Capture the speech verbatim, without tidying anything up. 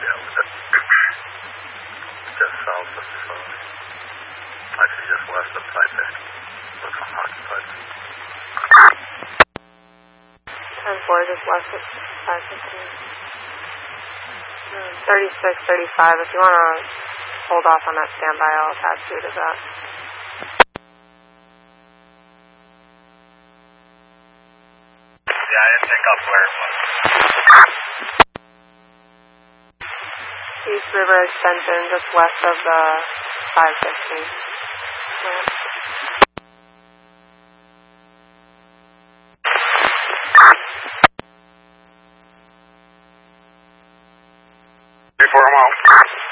Yeah, that's just south of, uh, actually just west of five fifty. Looks unoccupied. ten four, just west of five fifteen. thirty-six, thirty-five, if you want to hold off on that standby, I'll attach you to that. Yeah, I didn't pick up where it was. East River Extension, just west of the five fifteen. Yeah. Before I'm out.